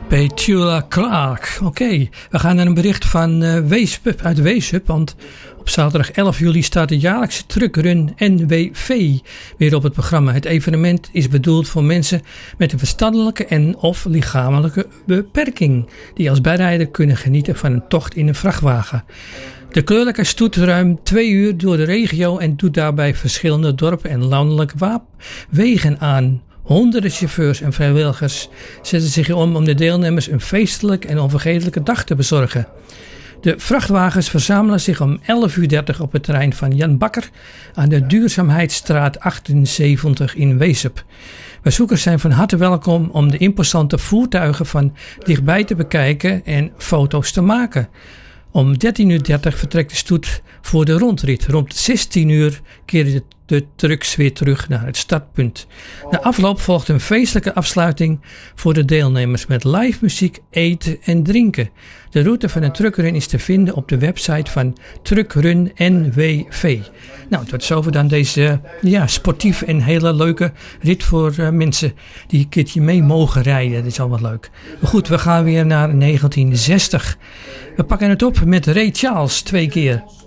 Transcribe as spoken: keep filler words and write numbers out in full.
Petula Clark. Oké, okay. We gaan naar een bericht van uh, Weesup, uit Weesup, want op zaterdag elf juli staat de jaarlijkse truckrun N W V weer op het programma. Het evenement is bedoeld voor mensen met een verstandelijke en of lichamelijke beperking, die als bijrijder kunnen genieten van een tocht in een vrachtwagen. De kleurlijke stoet ruim twee uur door de regio en doet daarbij verschillende dorpen en landelijke wegen aan. Honderden chauffeurs en vrijwilligers zetten zich om om de deelnemers een feestelijk en onvergetelijke dag te bezorgen. De vrachtwagens verzamelen zich om elf uur dertig op het terrein van Jan Bakker aan de Duurzaamheidsstraat achtenzeventig in Weesup. Bezoekers zijn van harte welkom om de imposante voertuigen van dichtbij te bekijken en foto's te maken. Om dertien uur dertig vertrekt de stoet voor de rondrit. Rond zestien uur keren de, de trucks weer terug naar het startpunt. Na afloop volgt een feestelijke afsluiting voor de deelnemers met live muziek, eten en drinken. De route van de truckrun is te vinden op de website van Truckrun N W V. Nou, tot zover dan deze ja, sportief en hele leuke rit voor uh, mensen die een keertje mee mogen rijden. Dat is al wat leuk. Maar goed, we gaan weer naar negentien zestig. We pakken het op met Ray Charles twee keer.